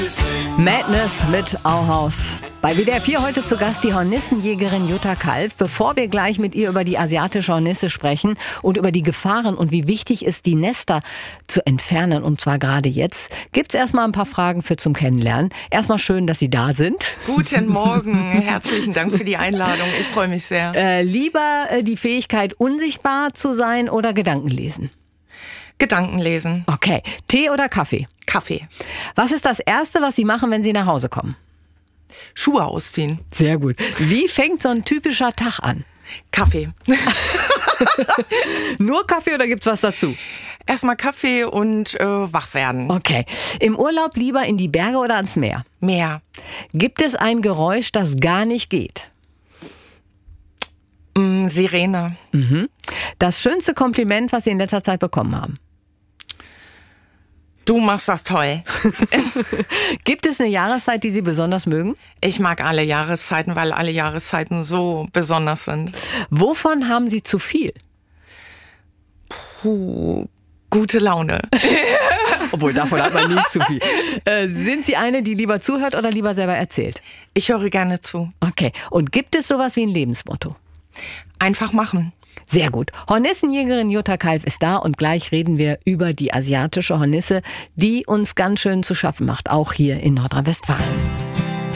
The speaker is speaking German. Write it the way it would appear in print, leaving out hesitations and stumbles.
Madness mit Auhaus. Bei WDR 4 heute zu Gast die Hornissenjägerin Jutta Kalf. Bevor wir gleich mit ihr über die asiatische Hornisse sprechen und über die Gefahren und wie wichtig ist, die Nester zu entfernen, und zwar gerade jetzt, gibt es erstmal ein paar Fragen für zum Kennenlernen. Erstmal schön, dass Sie da sind. Guten Morgen, herzlichen Dank für die Einladung. Ich freue mich sehr. Lieber die Fähigkeit, unsichtbar zu sein oder Gedanken lesen? Gedanken lesen. Okay. Tee oder Kaffee? Kaffee. Was ist das Erste, was Sie machen, wenn Sie nach Hause kommen? Schuhe ausziehen. Sehr gut. Wie fängt so ein typischer Tag an? Kaffee. Nur Kaffee oder gibt's was dazu? Erstmal Kaffee und wach werden. Okay. Im Urlaub lieber in die Berge oder ans Meer? Meer. Gibt es ein Geräusch, das gar nicht geht? Sirene. Das schönste Kompliment, was Sie in letzter Zeit bekommen haben? Du machst das toll. Gibt es eine Jahreszeit, die Sie besonders mögen? Ich mag alle Jahreszeiten, weil alle Jahreszeiten so besonders sind. Wovon haben Sie zu viel? Gute Laune. Obwohl, davon hat man nie zu viel. Sind Sie eine, die lieber zuhört oder lieber selber erzählt? Ich höre gerne zu. Okay. Und gibt es sowas wie ein Lebensmotto? Einfach machen. Sehr gut. Hornissenjägerin Jutta Kalf ist da und gleich reden wir über die asiatische Hornisse, die uns ganz schön zu schaffen macht, auch hier in Nordrhein-Westfalen.